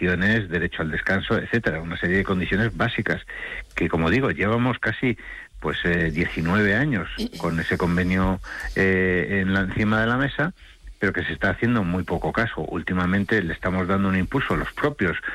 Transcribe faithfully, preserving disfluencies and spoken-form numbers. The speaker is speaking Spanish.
vacaciones, derecho al descanso, etcétera, una serie de condiciones básicas que, como digo, llevamos casi pues eh, diecinueve años con ese convenio eh, en la, encima de la mesa, pero que se está haciendo muy poco caso. Últimamente le estamos dando un impulso a los propios